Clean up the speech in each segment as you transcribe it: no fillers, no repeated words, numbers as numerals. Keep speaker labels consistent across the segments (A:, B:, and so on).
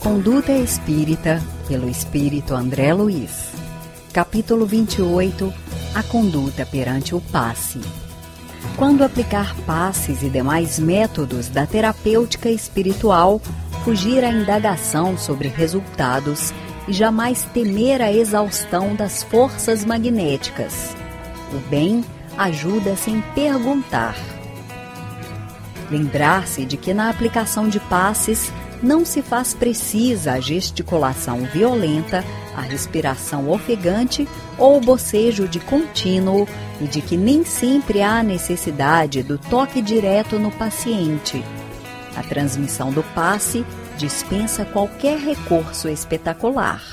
A: Conduta Espírita, pelo Espírito André Luiz. Capítulo 28. A conduta perante o passe. Quando aplicar passes e demais métodos da terapêutica espiritual, fugir à indagação sobre resultados e jamais temer a exaustão das forças magnéticas. O bem ajuda sem perguntar. Lembrar-se de que na aplicação de passes não se faz precisa a gesticulação violenta, a respiração ofegante ou o bocejo de contínuo e de que nem sempre há necessidade do toque direto no paciente. A transmissão do passe dispensa qualquer recurso espetacular.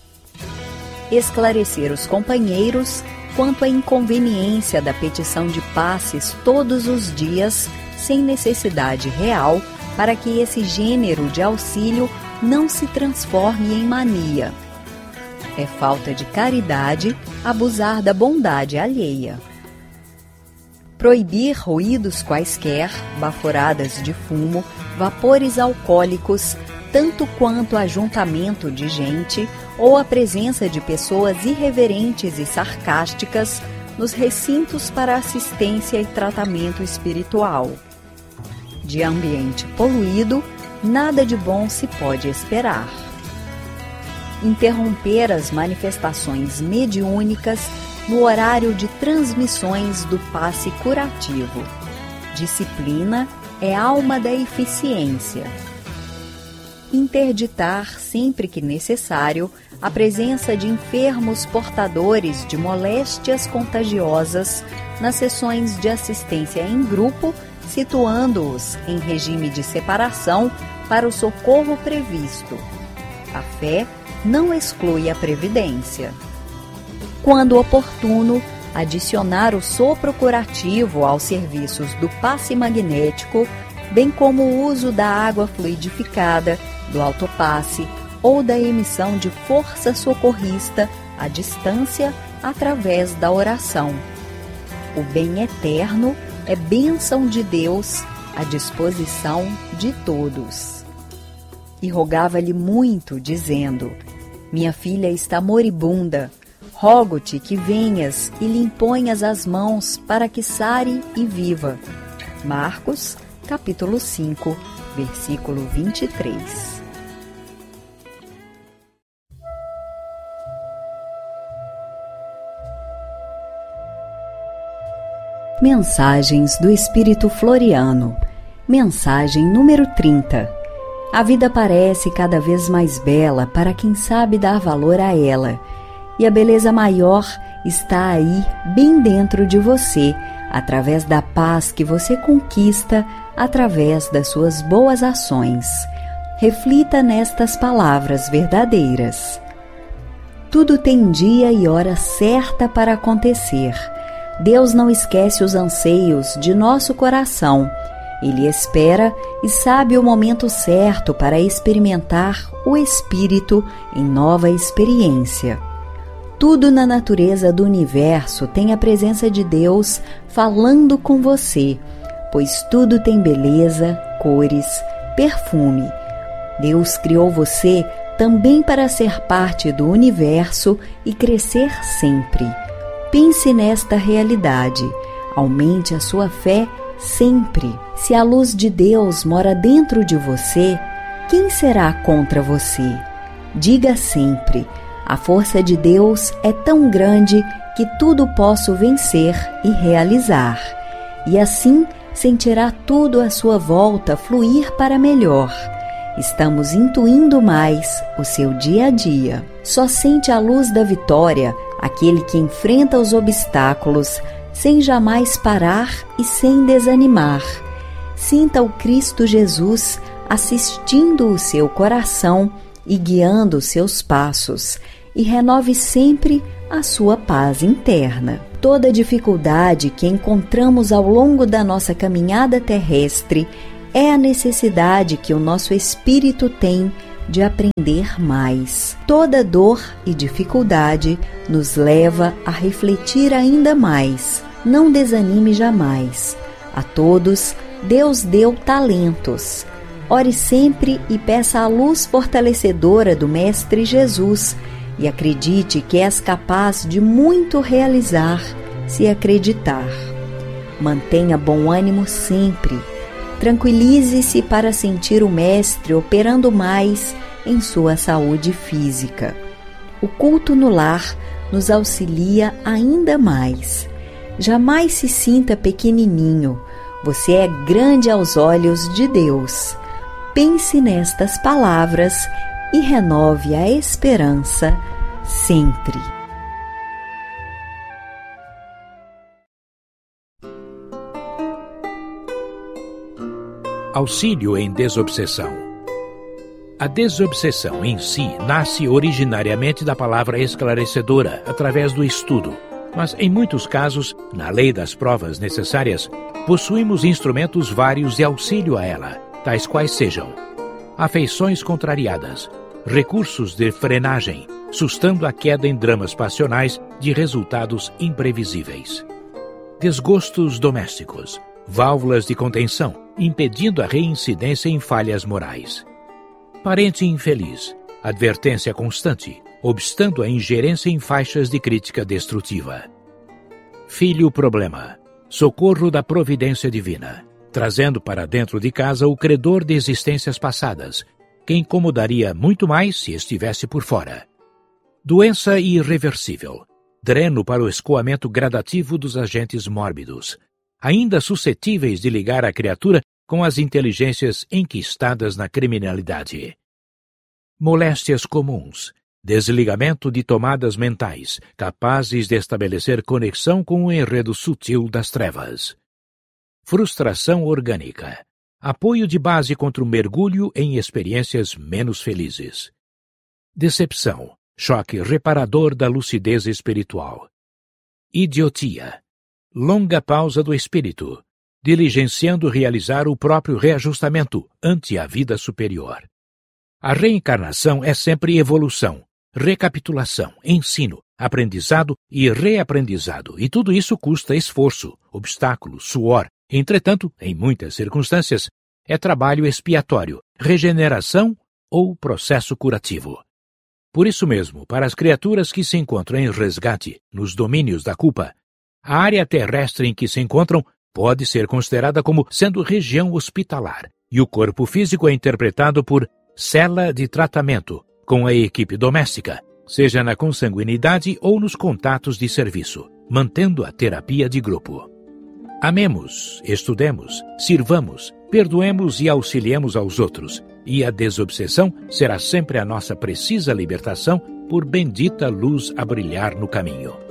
A: Esclarecer os companheiros quanto à inconveniência da petição de passes todos os dias, sem necessidade real, para que esse gênero de auxílio não se transforme em mania. É falta de caridade abusar da bondade alheia. Proibir ruídos quaisquer, baforadas de fumo, vapores alcoólicos, tanto quanto ajuntamento de gente ou a presença de pessoas irreverentes e sarcásticas nos recintos para assistência e tratamento espiritual. De ambiente poluído, nada de bom se pode esperar. Interromper as manifestações mediúnicas no horário de transmissões do passe curativo. Disciplina é alma da eficiência. Interditar, sempre que necessário, a presença de enfermos portadores de moléstias contagiosas nas sessões de assistência em grupo, situando-os em regime de separação para o socorro previsto. A fé não exclui a previdência. Quando oportuno, adicionar o sopro curativo aos serviços do passe magnético, bem como o uso da água fluidificada, do autopasse ou da emissão de força socorrista à distância através da oração. O bem eterno é bênção de Deus à disposição de todos. E rogava-lhe muito, dizendo: Minha filha está moribunda, rogo-te que venhas e lhe imponhas as mãos para que sare e viva. Marcos, capítulo 5, versículo 23. Mensagens do Espírito Floriano. Mensagem número 30. A vida parece cada vez mais bela para quem sabe dar valor a ela, e a beleza maior está aí, bem dentro de você, através da paz que você conquista através das suas boas ações. Reflita nestas palavras verdadeiras. Tudo tem dia e hora certa para acontecer. Deus não esquece os anseios de nosso coração. Ele espera e sabe o momento certo para experimentar o Espírito em nova experiência. Tudo na natureza do universo tem a presença de Deus falando com você, pois tudo tem beleza, cores, perfume. Deus criou você também para ser parte do universo e crescer sempre. Pense nesta realidade, aumente a sua fé sempre. Se a luz de Deus mora dentro de você, quem será contra você? Diga sempre: a força de Deus é tão grande que tudo posso vencer e realizar. E assim sentirá tudo à sua volta fluir para melhor. Estamos intuindo mais o seu dia a dia. Só sente a luz da vitória aquele que enfrenta os obstáculos sem jamais parar e sem desanimar. Sinta o Cristo Jesus assistindo o seu coração e guiando os seus passos, e renove sempre a sua paz interna. Toda dificuldade que encontramos ao longo da nossa caminhada terrestre é a necessidade que o nosso espírito tem de aprender mais. Toda dor e dificuldade nos leva a refletir ainda mais. Não desanime jamais. A todos Deus deu talentos. Ore sempre e peça a luz fortalecedora do Mestre Jesus e acredite que és capaz de muito realizar, se acreditar. Mantenha bom ânimo sempre. Tranquilize-se para sentir o Mestre operando mais em sua saúde física. O culto no lar nos auxilia ainda mais. Jamais se sinta pequenininho. Você é grande aos olhos de Deus. Pense nestas palavras e renove a esperança sempre.
B: Auxílio em desobsessão. A desobsessão em si nasce originariamente da palavra esclarecedora, através do estudo. Mas, em muitos casos, na lei das provas necessárias, possuímos instrumentos vários de auxílio a ela, tais quais sejam afeições contrariadas, recursos de frenagem, sustando a queda em dramas passionais de resultados imprevisíveis, desgostos domésticos, válvulas de contenção, impedindo a reincidência em falhas morais, parente infeliz, advertência constante, obstando a ingerência em faixas de crítica destrutiva, filho problema, socorro da providência divina, trazendo para dentro de casa o credor de existências passadas, que incomodaria muito mais se estivesse por fora. Doença irreversível, dreno para o escoamento gradativo dos agentes mórbidos, ainda suscetíveis de ligar a criatura com as inteligências enquistadas na criminalidade. Moléstias comuns, desligamento de tomadas mentais, capazes de estabelecer conexão com o enredo sutil das trevas. Frustração orgânica, apoio de base contra o mergulho em experiências menos felizes. Decepção, choque reparador da lucidez espiritual. Idiotia, longa pausa do espírito, diligenciando realizar o próprio reajustamento ante a vida superior. A reencarnação é sempre evolução, recapitulação, ensino, aprendizado e reaprendizado, e tudo isso custa esforço, obstáculo, suor. Entretanto, em muitas circunstâncias, é trabalho expiatório, regeneração ou processo curativo. Por isso mesmo, para as criaturas que se encontram em resgate, nos domínios da culpa, a área terrestre em que se encontram pode ser considerada como sendo região hospitalar, e o corpo físico é interpretado por cela de tratamento, com a equipe doméstica, seja na consanguinidade ou nos contatos de serviço, mantendo a terapia de grupo. Amemos, estudemos, sirvamos, perdoemos e auxiliemos aos outros, e a desobsessão será sempre a nossa precisa libertação por bendita luz a brilhar no caminho.